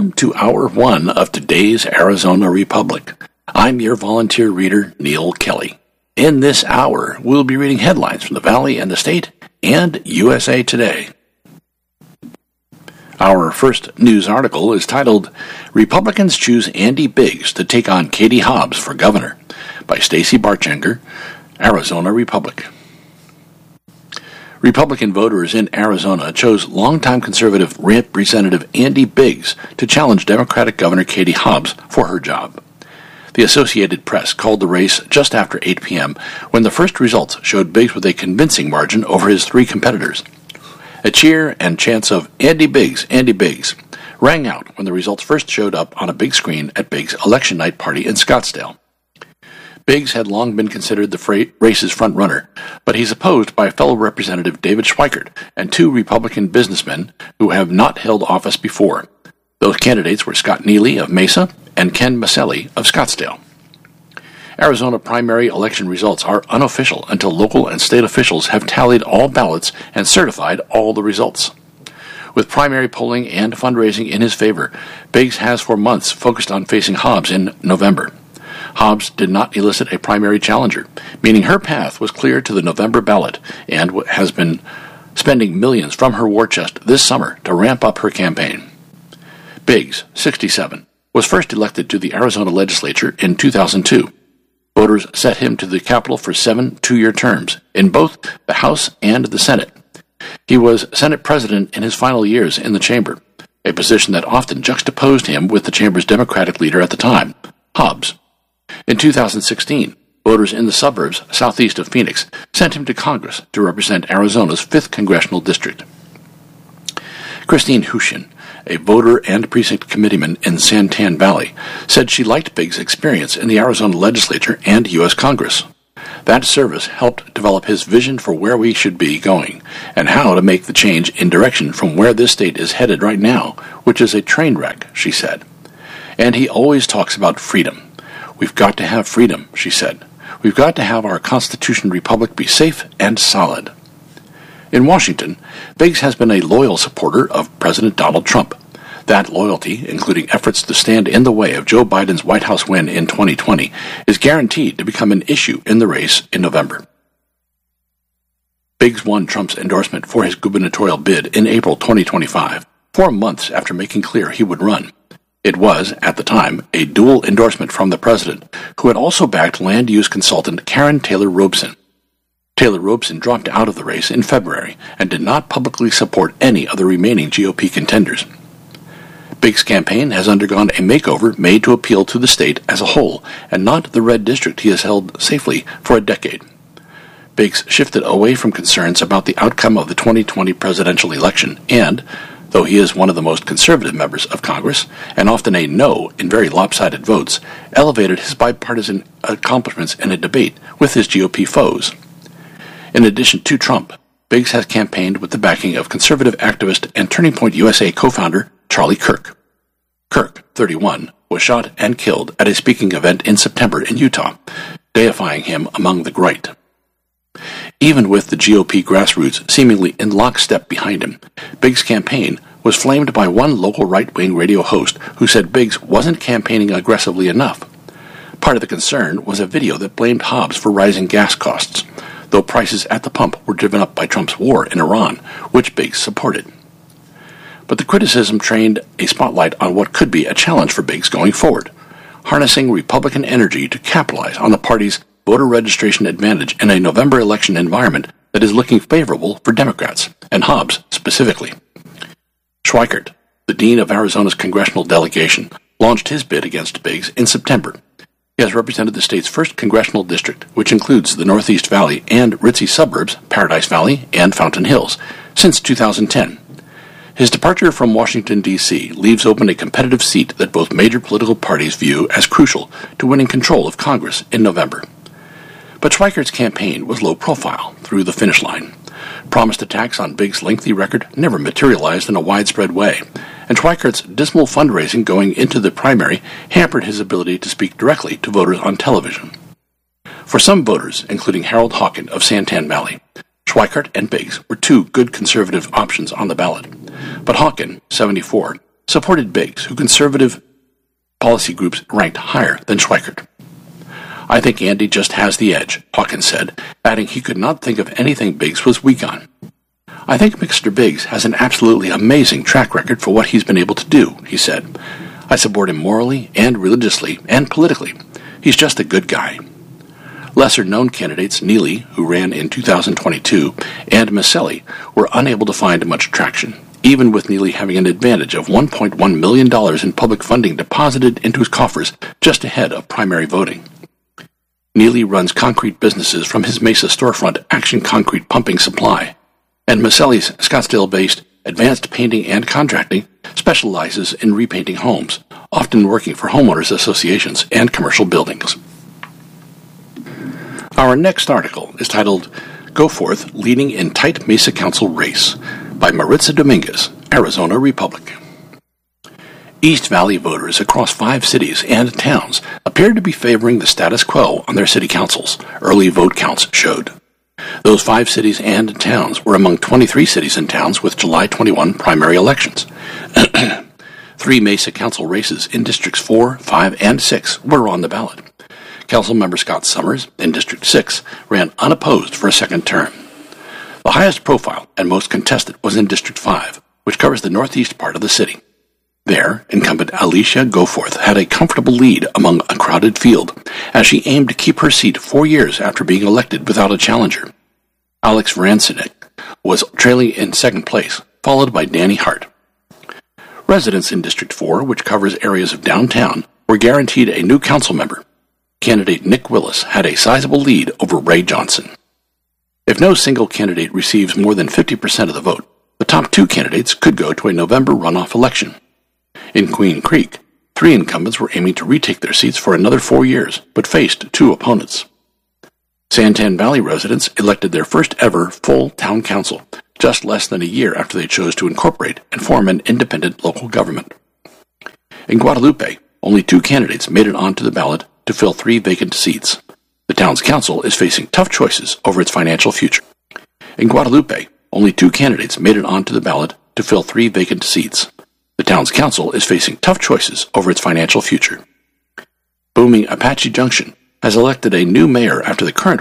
Welcome to Hour 1 of today's Arizona Republic. I'm your volunteer reader, Neil Kelly. In this hour, we'll be reading headlines from the Valley and the State and USA Today. Our first news article is titled, Republicans Choose Andy Biggs to Take on Katie Hobbs for Governor, by Stacey Barchenger, Arizona Republic. Republican voters in Arizona chose longtime conservative Representative Andy Biggs to challenge Democratic Governor Katie Hobbs for her job. The Associated Press called the race just after 8 p.m. when the first results showed Biggs with a convincing margin over his three competitors. A cheer and chants of Andy Biggs, rang out when the results first showed up on a big screen at Biggs' election night party in Scottsdale. Biggs had long been considered the race's front-runner, but he's opposed by fellow Representative David Schweikert and two Republican businessmen who have not held office before. Those candidates were Scott Neely of Mesa and Ken Maselli of Scottsdale. Arizona primary election results are unofficial until local and state officials have tallied all ballots and certified all the results. With primary polling and fundraising in his favor, Biggs has for months focused on facing Hobbs in November. Hobbs did not elicit a primary challenger, meaning her path was clear to the November ballot and has been spending millions from her war chest this summer to ramp up her campaign. Biggs, 67, was first elected to the Arizona legislature in 2002. Voters set him to the Capitol for 7 two-year terms in both the House and the Senate. He was Senate president in his final years in the chamber, a position that often juxtaposed him with the chamber's Democratic leader at the time, Hobbs. In 2016, voters in the suburbs southeast of Phoenix sent him to Congress to represent Arizona's 5th congressional district. Christine Hushin, a voter and precinct committeeman in Santan Valley, said she liked Biggs' experience in the Arizona legislature and U.S. Congress. That service helped develop his vision for where we should be going and how to make the change in direction from where this state is headed right now, which is a train wreck, she said. And he always talks about freedom. We've got to have freedom, she said. We've got to have our Constitution republic be safe and solid. In Washington, Biggs has been a loyal supporter of President Donald Trump. That loyalty, including efforts to stand in the way of Joe Biden's White House win in 2020, is guaranteed to become an issue in the race in November. Biggs won Trump's endorsement for his gubernatorial bid in April 2025, 4 months after making clear he would run. It was, at the time, a dual endorsement from the president, who had also backed land use consultant Karen Taylor Robson. Taylor Robson dropped out of the race in February and did not publicly support any of the remaining GOP contenders. Biggs' campaign has undergone a makeover made to appeal to the state as a whole and not the red district he has held safely for a decade. Biggs shifted away from concerns about the outcome of the 2020 presidential election and, though he is one of the most conservative members of Congress, and often a no in very lopsided votes, elevated his bipartisan accomplishments in a debate with his GOP foes. In addition to Trump, Biggs has campaigned with the backing of conservative activist and Turning Point USA co-founder Charlie Kirk. Kirk, 31, was shot and killed at a speaking event in September in Utah, deifying him among the great. Even with the GOP grassroots seemingly in lockstep behind him, Biggs' campaign was flamed by one local right-wing radio host who said Biggs wasn't campaigning aggressively enough. Part of the concern was a video that blamed Hobbs for rising gas costs, though prices at the pump were driven up by Trump's war in Iran, which Biggs supported. But the criticism trained a spotlight on what could be a challenge for Biggs going forward, harnessing Republican energy to capitalize on the party's voter registration advantage in a November election environment that is looking favorable for Democrats, and Hobbs specifically. Schweikert, the dean of Arizona's congressional delegation, launched his bid against Biggs in September. He has represented the state's 1st congressional district, which includes the Northeast Valley and ritzy suburbs, Paradise Valley and Fountain Hills, since 2010. His departure from Washington, D.C. leaves open a competitive seat that both major political parties view as crucial to winning control of Congress in November. But Schweikert's campaign was low profile through the finish line. Promised attacks on Biggs' lengthy record never materialized in a widespread way, and Schweikert's dismal fundraising going into the primary hampered his ability to speak directly to voters on television. For some voters, including Harold Hawken of Santan Valley, Schweikert and Biggs were two good conservative options on the ballot. But Hawken, 74, supported Biggs, who conservative policy groups ranked higher than Schweikert. "I think Andy just has the edge," Hawkins said, adding he could not think of anything Biggs was weak on. "I think Mr. Biggs has an absolutely amazing track record for what he's been able to do," he said. "I support him morally and religiously and politically. He's just a good guy." Lesser-known candidates Neely, who ran in 2022, and Maselli were unable to find much traction, even with Neely having an advantage of $1.1 million in public funding deposited into his coffers just ahead of primary voting. Neely runs concrete businesses from his Mesa storefront Action Concrete Pumping Supply, and Maselli's Scottsdale-based Advanced Painting and Contracting specializes in repainting homes, often working for homeowners associations and commercial buildings. Our next article is titled "Goforth Leading in Tight Mesa Council Race" by Maritza Dominguez, Arizona Republican. East Valley voters across 5 cities and towns appeared to be favoring the status quo on their city councils, early vote counts showed. Those 5 cities and towns were among 23 cities and towns with July 21 primary elections. 3 Mesa Council races in Districts 4, 5, and 6 were on the ballot. Councilmember Scott Summers, in District 6, ran unopposed for a second term. The highest profile and most contested was in District 5, which covers the northeast part of the city. There, incumbent Alicia Goforth had a comfortable lead among a crowded field, as she aimed to keep her seat 4 years after being elected without a challenger. Alex Vrancenik was trailing in second place, followed by Danny Hart. Residents in District 4, which covers areas of downtown, were guaranteed a new council member. Candidate Nick Willis had a sizable lead over Ray Johnson. If no single candidate receives more than 50% of the vote, the top 2 candidates could go to a November runoff election. In Queen Creek, 3 incumbents were aiming to retake their seats for another 4 years, but faced 2 opponents. Santan Valley residents elected their first ever full town council, just less than a year after they chose to incorporate and form an independent local government. In Guadalupe, only 2 candidates made it onto the ballot to fill 3 vacant seats. The town's council is facing tough choices over its financial future. In Guadalupe, only 2 candidates made it onto the ballot to fill 3 vacant seats. The town's council is facing tough choices over its financial future. Booming Apache Junction has elected a new mayor after the current